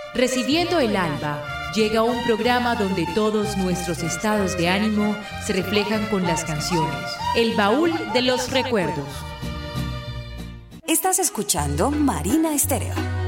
Recibiendo el alba, llega un programa donde todos nuestros estados de ánimo se reflejan con las canciones. El baúl de los recuerdos. Estás escuchando Marina Estéreo.